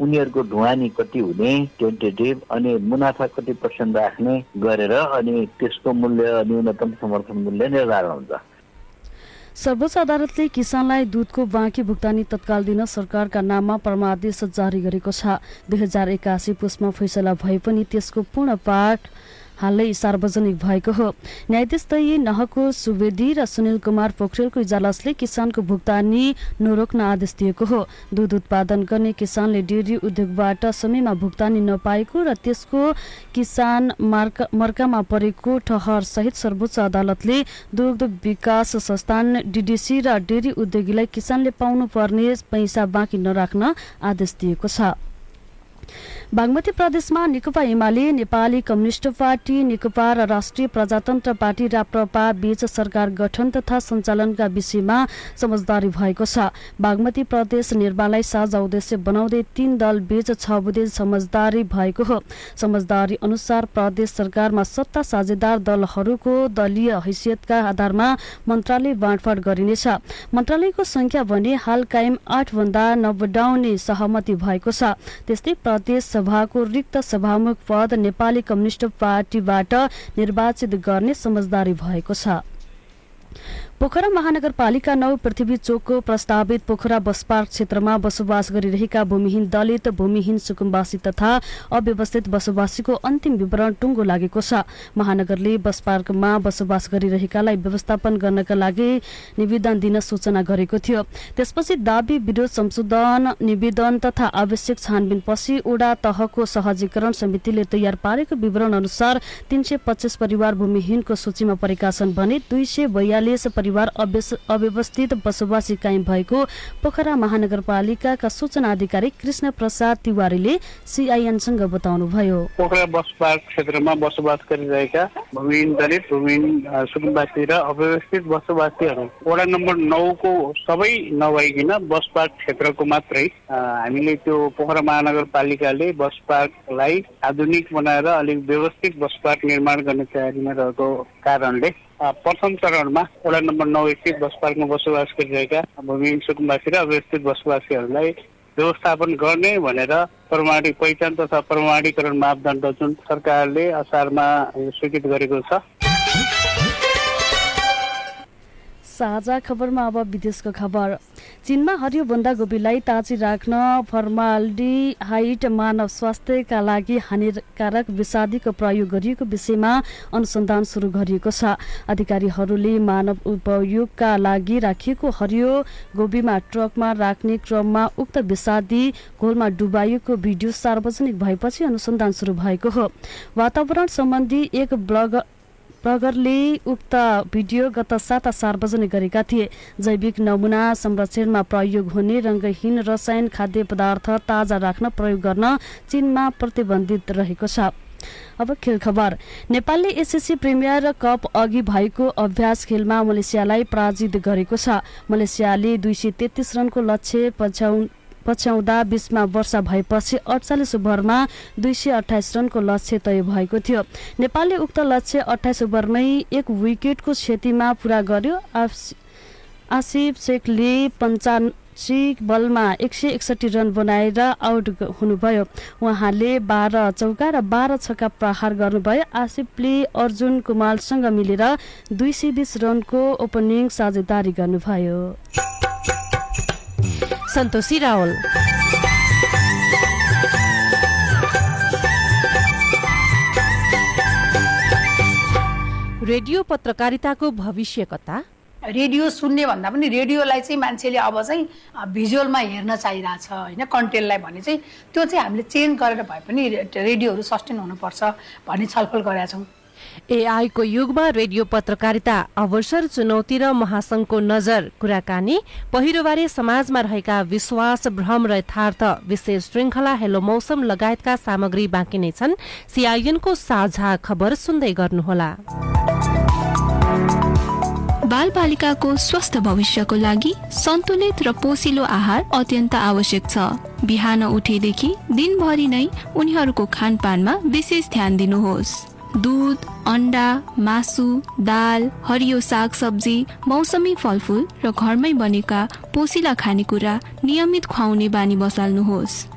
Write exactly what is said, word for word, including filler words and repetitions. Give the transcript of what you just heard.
उनीहरूको ढुवानी कति हुने टेन्टेटिभ अनि मुनाफा कति पर्सेन्ट राख्ने गरेर अनि त्यसको मूल्य न्यूनतम समर्थन मूल्य निर्धारण हुन्छ। सर्वोच्च अदालतले किसानलाई दूधको बाँकी भुक्तानी तत्काल दिन सरकारका नाममा परमादेश जारी गरेको छ। दुई हजार एकासी पुसमा फैसला भए पनि त्यसको पूर्ण पाठ हालै सार्वजनिक भएको हो। न्यायाधीश दही नहको सुवेदी र सुनिल कुमार पोखरेलको इजलासले किसानको भुक्तानी नरोक्न आदेश दिएको हो। दूध उत्पादन गर्ने किसानले डेरी उद्योगबाट समयमा भुक्तानी नपाएको र त्यसको किसान मार्का मर्कामा परेको ठहर सहित सर्वोच्च अदालतले दुग्ध विकास संस्थान डीडीसी र डेरी उद्योगीलाई किसानले पाउनु पर्ने पैसा बाँकी नराख्न आदेश दिएको छ। बागमती प्रदेशमा नेकपा एमाले, नेपाली कम्युनिस्ट पार्टी नेकपा र राष्ट्रिय प्रजातन्त्र पार्टी राप्रपा बीच सरकार गठन तथा सञ्चालनका विषयमा समझदारी भएको छ। बागमती प्रदेश निर्माणलाई साझा उद्देश्य बनाउँदै तीन दल बीच छ बुँदे समझदारी भएको हो। समझदारी अनुसार प्रदेश सरकारमा सत्ता साझेदार दलहरूको दलीय हैसियतका आधारमा मन्त्रालय बाँडफाँड गरिनेछ। मन्त्रालयको संख्या भने हाल कायम आठ भन्दा नबढाउने सहमति भएको छ। त्यस्तै प्रदेश सभाको रिक्त सभामुख पद नेपाली कम्युनिस्ट पार्टीबाट निर्वाचित गर्ने समझदारी भएको छ। पोखरा महानगरपालिका नौ पृथ्वी चोकको प्रस्तावित पोखरा बस पार्क क्षेत्रमा बसोबास गरिरहेका भूमिहीन दलित, भूमिहीन सुकुम्बासी तथा अव्यवस्थित बसोबासीको अन्तिम विवरण टुङ्गो लागेको छ। महानगरले बस पार्कमा बसोबास गरिरहेकालाई व्यवस्थापन गर्नका लागि निवेदन दिन सूचना गरेको थियो। त्यसपछि दाबी विरोध संशोधन निवेदन तथा आवश्यक छानबिनपछि ओडा तहको सहजीकरण समितिले तयार पारेको विवरण अनुसार तीन सय पच्चीस परिवार भूमिहीनको सूचीमा परेका छन् भने दुई सय बयालिस परिवार अव्यवस्थित बसोबासी कायम भएको पोखरा महानगरपालिकाका सूचना अधिकारी कृष्ण प्रसाद तिवारीले सीआईएनसँग बताउनुभयो। पोखरा बस पार्क क्षेत्रमा बसोबास गरिरहेका भूमिहीन दलित, भूमिहीन सुकुम्बासी र अव्यवस्थित बसोबासीहरू वडा नम्बर नौ को सबै नभइकन बस पार्क क्षेत्रको मात्रै हामीले त्यो पोखरा महानगरपालिकाले बस पार्कलाई आधुनिक बनाएर अलिक व्यवस्थित बस पार्क निर्माण गर्ने तयारीमा रहेको कारणले प्रथम चरणमा वडा नम्बर नौ स्थित बस पार्कमा बसोबास गरिरहेका भूमिहीन सुकुम्बासी र अव्यवस्थित बसोबासीहरूलाई व्यवस्थापन गर्ने भनेर प्रमाणिक पहिचान तथा प्रमाणीकरण मापदण्ड जुन सरकारले असारमा स्वीकृत गरेको छ। साझा खबरमा अब विदेशको खबर। चीनमा हरियो बन्दागोपीलाई ताजी राख्न फर्माल्डिहाइड मानव स्वास्थ्यका लागि हानिकारक विषादीको प्रयोग गरिएको विषयमा अनुसन्धान सुरु गरिएको छ। अधिकारीहरूले मानव उपयोगका लागि राखिएको हरियो गोबीमा ट्रकमा राख्ने क्रममा उक्त विषादी घोलमा डुबाइएको भिडियो सार्वजनिक भएपछि अनुसन्धान सुरु भएको हो। वातावरण सम्बन्धी एक ब्लग प्रगरले उक्त भिडियो गत साता सार्वजनिक गरेका थिए। जैविक नमुना संरक्षणमा प्रयोग हुने रङ्गहीन रसायन खाद्य पदार्थ ताजा राख्न प्रयोग गर्न चीनमा प्रतिबन्धित रहेको छ। अब खेल खबर। नेपालले एसएससी प्रिमियर कप अघि भएको अभ्यास खेलमा मलेसियालाई पराजित गरेको छ। मलेसियाले दुई सय तेत्तीस रनको लक्ष्य पछ्याउ पछ्याउँदा बीसमा वर्षा भएपछि अडचालिस ओभरमा दुई सय अठाइस रनको लक्ष्य तय भएको थियो। नेपालले उक्त लक्ष्य अठाइस ओभरमै एक विकेटको क्षतिमा पूरा गर्यो। आसिफ शेखले पञ्चासी बलमा एक सय एकसठी रन बनाएर आउट हुनुभयो। उहाँले बाह्र चौका र बाह्र छक्का प्रहार गर्नुभयो। आसिफले अर्जुन कुमारसँग मिलेर दुई सय बिस रनको ओपनिङ साझेदारी गर्नुभयो। सन्तोषी रावल। रेडियो पत्रकारिताको भविष्य कता? रेडियो सुन्ने भन्दा पनि रेडियोलाई चाहिँ मान्छेले अब चाहिँ भिजुअलमा हेर्न चाहिरहेछ होइन, कन्टेन्टलाई भने चाहिँ त्यो चाहिँ हामीले चेन्ज गरेर भए पनि रेडियोहरू सस्टेन हुनुपर्छ भन्ने छलफल गरेका छौँ। एआई को युगमा रेडियो पत्रकारिता अवसर, चुनौती र महासंघको नजर, कुराकानी, पहिरोबारे समाजमा रहेका विश्वास, भ्रम र यथार्थ, विशेष श्रृंखला, हेलो मौसम लगायतका सामग्री बाँकी नै छन्। सीआईएनको साझा खबर सुन्दै गर्नुहोला। बालबालिकाको स्वस्थ भविष्यको लागि सन्तुलित र पोषिलो आहार अत्यन्त आवश्यक छ। बिहान उठेदेखि दिनभरि नै उनीहरूको खानपानमा विशेष ध्यान दिनुहोस्। दूध, अन्डा, मासु, दाल, हरियो साग सब्जी, मौसमी फलफूल र घरमै बनेका पोषिला खानेकुरा नियमित खुवाउने बानी बसाल्नुहोस्।